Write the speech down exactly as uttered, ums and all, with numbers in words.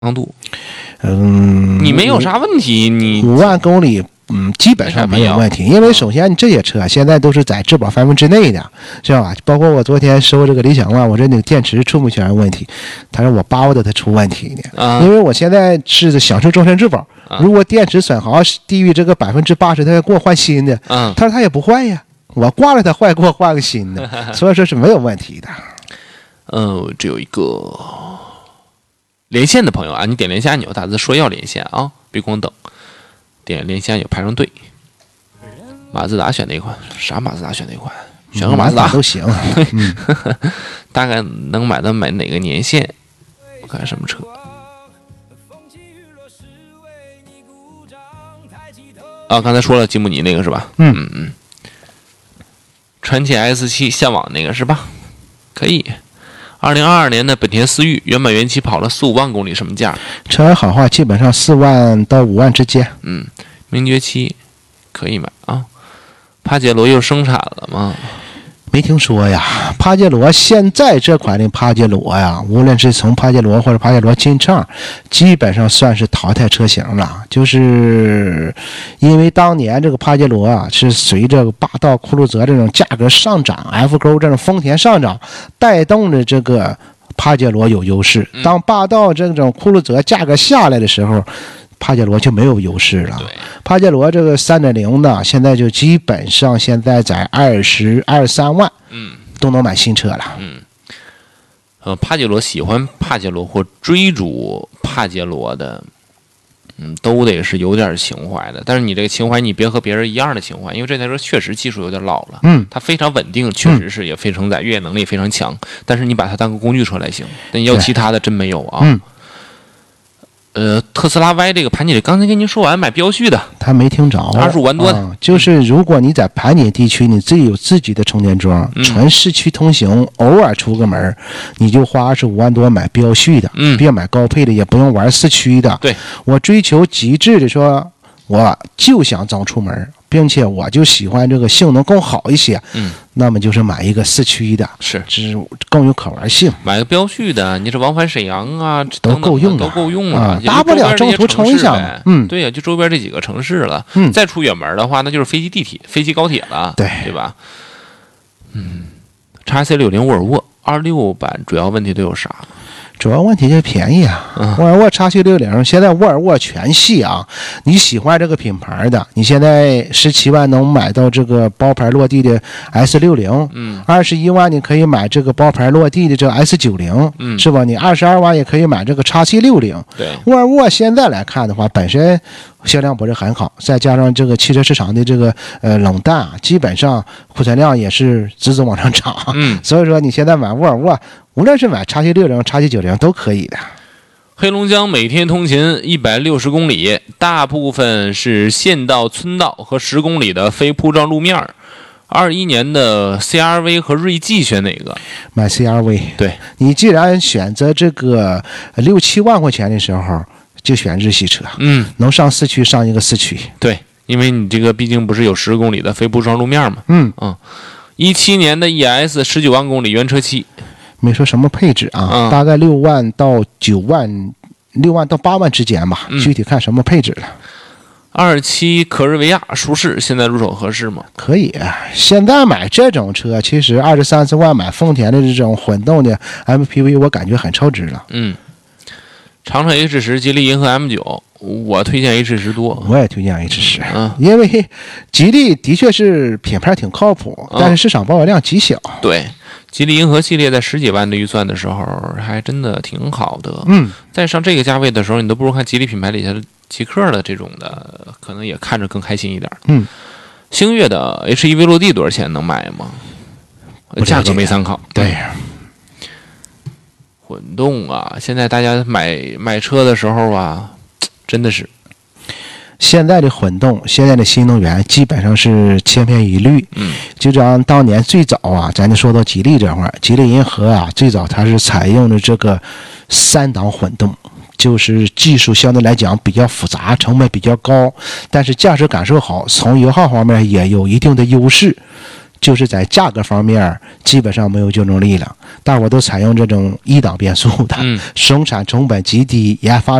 长度。 嗯， 你没有啥问题，你五万公里。嗯，基本上没有问题，因为首先这些车现在都是在质保范围之内的，是吧？包括我昨天收这个理想ONE，我这那个电池出没出现问题？他说我包的它出问题呢，啊、因为我现在是享受终身质保，啊、如果电池损耗低于这个百分之八十，他要给我换新的。嗯，他说他也不换呀，我挂了他坏，给我换个新的，所以说是没有问题的。 呃，这有一个连线的朋友啊，你点连线按钮，打字说要连线啊，别光等。点连线有排上队，马自达选哪款？啥马自达选哪款？选个马自达都行。嗯、 大概能买到买哪个年限？我看什么车？啊，刚才说了吉姆尼那个是吧？ 嗯嗯嗯。传祺 S 七 向往那个是吧？可以。二零二二年的本田思域原版原漆跑了四五万公里，什么价？ 车来好话，基本上四万到五万之间。 嗯，名爵七可以买啊。帕杰罗又生产了吗？ 没听说呀。帕杰罗现在这款的帕杰罗呀，无论是从帕杰罗或者帕杰罗劲畅，基本上算是淘汰车型了。就是因为当年这个帕杰罗啊，是随着霸道、酷路泽这种价格上涨 ，F 勾这种丰田上涨，带动着这个帕杰罗有优势。当霸道这种酷路泽价格下来的时候，帕杰罗就没有优势了。帕杰罗这个 三点零 呢，现在就基本上现在在二十二三万， 嗯， 都能买新车了。 嗯，呃，帕杰罗喜欢帕杰罗或追逐帕杰罗的，嗯，都得是有点情怀的。但是你这个情怀，你别和别人一样的情怀，因为这台车确实技术有点老了， 嗯， 它非常稳定，确实是也非承载，越野能力非常强。但是你把它当个工具车来行，但要其他的真没有啊。 嗯。 呃，特斯拉 Y 这个盘锦里，刚才跟您说完买标续的， 他没听着， 二十五万多的、 嗯。就是如果你在盘锦地区，你自己有自己的充电桩， 嗯、 纯市区通行，偶尔出个门，你就花二十五万多买标续的， 嗯， 别买高配的，也不用玩四驱的。 对， 我追求极致的说，我就想早出门，并且我就喜欢这个性能更好一些， 嗯， 那么就是买一个四驱的， 是， 是更有可玩性。 买个标续的，你这往返沈阳啊， 都够用都够用了， 啊、大不了中途充一下。嗯， 对呀、啊，就周边这几个城市了。 嗯， 再出远门的话，那就是飞机、地铁、飞机、高铁了， 对对吧？嗯 ，X C 六零沃尔沃二六版主要问题都有啥？ 主要问题就是便宜啊！ 嗯、 沃尔沃 X C 六零现在沃尔沃全系啊，你喜欢这个品牌的，你现在十七万能买到这个包牌落地的 S 六十， 嗯， 二十一万你可以买这个包牌落地的这个 S 九十， 嗯， 是吧？你二十二万也可以买这个 X C 六十。 对， 沃尔沃现在来看的话，本身销量不是很好，再加上这个汽车市场的这个呃冷淡啊，基本上库存量也是直直往上涨。 嗯， 所以说你现在买沃尔沃，无论是买 X C 六十、X C 九十都可以的。 黑龙江每天通勤一百六十公里，大部分是县道、村道和十公里的非铺装路面。二一年的 C R V 和锐际选哪个？ 买 C R V。 对， 你既然选择这个六七万块钱的时候，就选日系车。 嗯， 能上四驱上一个四驱。 对，因为你这个毕竟不是有十公里的非铺装路面嘛。 嗯嗯，一七年的 E S 十九万公里原车漆。 没说什么配置啊， 嗯、 大概六万到九万，六万到八万之间吧， 嗯、 具体看什么配置了。 二七科瑞维亚舒适，现在入手合适吗？ 可以，现在买这种车，其实二十三四万买丰田的这种混动的 M P V， 我感觉很超值了。 嗯，长城 H 十、吉利银河 M 九，我推荐 H 十多。 我也推荐 H 十， 嗯， 因为吉利的确是品牌挺靠谱， 嗯、 但是市场保有量极小。 对。吉利银河系列在十几万的预算的时候，还真的挺好的。 嗯， 在上这个价位的时候，你都不如看吉利品牌底下的极客的这种的，可能也看着更开心一点。 嗯， 星越的 H E V 落地多少钱能买吗？价格没参考。 对， 混动啊，现在大家买买车的时候啊，真的是。 现在的混动，现在的新能源基本上是千篇一律。 嗯， 就像当年最早啊，咱就说到吉利这块儿，吉利银河啊，最早它是采用的这个三档混动，就是技术相对来讲比较复杂，成本比较高，但是驾驶感受好，从油耗方面也有一定的优势。 就是在价格方面基本上没有竞争力了，大伙都采用这种一档变速的， 嗯生产成本极低，研发